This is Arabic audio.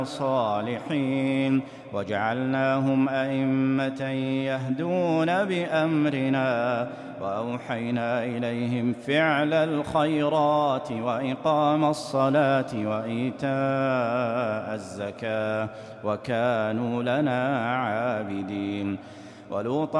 الصالحين وجعلناهم أئمة يهدون بأمرنا وأوحينا إليهم فعل الخيرات وإقام الصلاة وإيتاء الزكاة وكانوا لنا عابدين. ولوطا